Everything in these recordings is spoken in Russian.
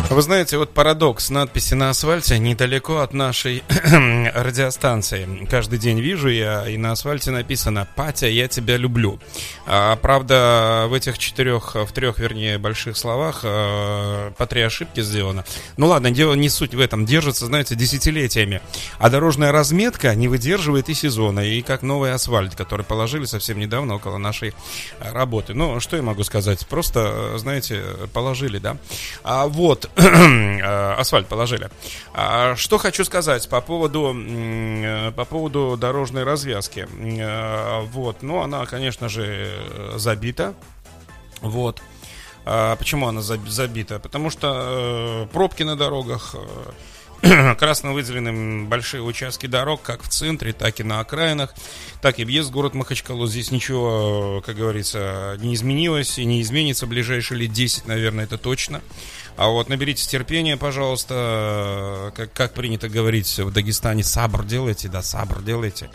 Вы знаете, вот парадокс. Надписи на асфальте недалеко от нашей радиостанции. Каждый день вижу я, и на асфальте написано: «Патя, я тебя люблю». Правда, в этих в трех, больших словах по 3 ошибки сделано. Ну ладно, дело не суть в этом. Держится, знаете, десятилетиями. А дорожная разметка не выдерживает и сезона. И как новый асфальт, который положили совсем недавно около нашей работы. Ну, что я могу сказать? Просто, знаете, положили, да? Асфальт положили. Что хочу сказать по поводу дорожной развязки. Ну, она, конечно же, забита. Почему она забита? Потому что пробки на дорогах, красно выделены большие участки дорог, как в центре, так и на окраинах, так и въезд в город Махачкалу. Здесь ничего, как говорится, не изменилось и не изменится в ближайшие лет 10, наверное, это точно. Наберитесь терпения, пожалуйста, как принято говорить в Дагестане, сабр делайте, сабр делайте.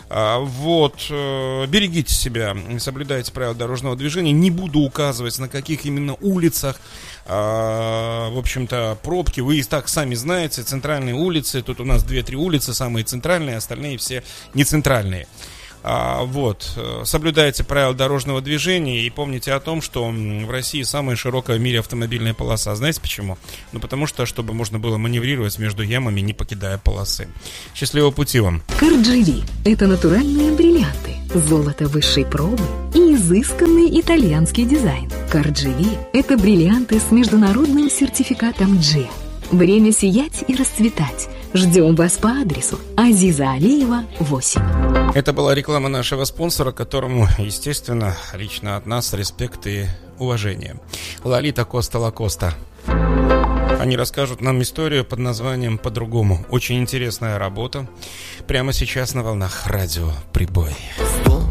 Берегите себя, соблюдайте правила дорожного движения. Не буду указывать, на каких именно улицах, в общем-то, пробки. Вы и так сами знаете, центральные улицы, тут у нас 2-3 улицы, самые центральные, остальные все не центральные. Соблюдайте правила дорожного движения и помните о том, что в России самая широкая в мире автомобильная полоса. Знаете почему? Потому что, чтобы можно было маневрировать между ямами, не покидая полосы. Счастливого пути вам! Кардживи – это натуральные бриллианты, золото высшей пробы и изысканный итальянский дизайн. Кардживи – это бриллианты с международным сертификатом G. Время сиять и расцветать. Ждем вас по адресу Азиза Алиева, 8. Это была реклама нашего спонсора, которому, естественно, лично от нас респект и уважение. Лолита Коста Лакоста. Они расскажут нам историю под названием «По-другому». Очень интересная работа. Прямо сейчас на волнах радио «Прибой».